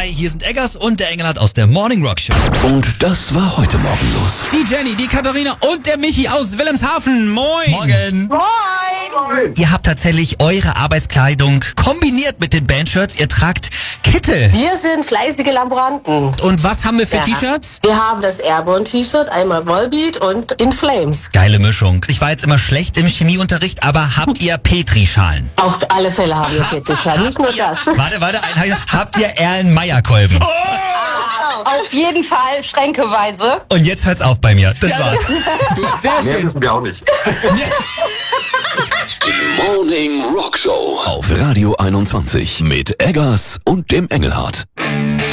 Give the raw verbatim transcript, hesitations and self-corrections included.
Hi, hier sind Eggers und der Engelhardt aus der Morning Rock Show. Und das war heute Morgen los. Die Jenny, die Katharina und der Michi aus Wilhelmshaven. Moin. Morgen. Moin! Ihr habt tatsächlich eure Arbeitskleidung kombiniert mit den Bandshirts. Ihr tragt Kittel. Wir sind fleißige Laboranten. Und was haben wir für Ja. T-Shirts? Wir haben das Airborne-T-Shirt, einmal Volbeat und In Flames. Geile Mischung. Ich war jetzt immer schlecht im Chemieunterricht, aber habt ihr Petri-Schalen? Auf alle Fälle haben wir Petri-Schalen, nicht nur ihr, das. Warte, warte, ein, habt ihr Erlen-Meyer-Kolben? Auf jeden Fall, schränkeweise. Und jetzt hört's auf bei mir. Das war's. Du, sehr schön. Wissen wir auch nicht. Die Morning Rock Show auf Radio einundzwanzig mit Eggers und dem Engelhardt.